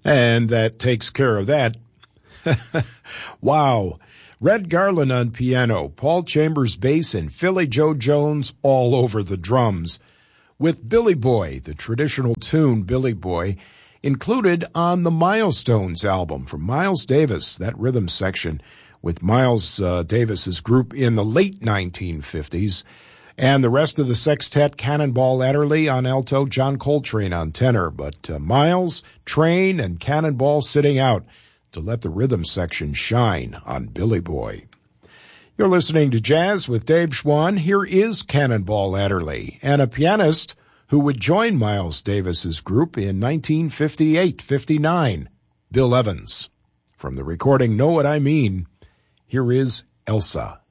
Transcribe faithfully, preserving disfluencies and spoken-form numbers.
And that takes care of that. Wow. Red Garland on piano, Paul Chambers bass, and Philly Joe Jones all over the drums. With Billy Boy, the traditional tune Billy Boy, included on the Milestones album from Miles Davis, that rhythm section with Miles uh, Davis's group in the late nineteen fifties. And the rest of the sextet, Cannonball Adderley on alto, John Coltrane on tenor. But uh, Miles, Train, and Cannonball sitting out to let the rhythm section shine on Billy Boy. You're listening to Jazz with Dave Schwann. Here is Cannonball Adderley, and a pianist who would join Miles Davis's group in nineteen fifty-eight fifty-nine, Bill Evans. From the recording Know What I Mean, here is Elsa.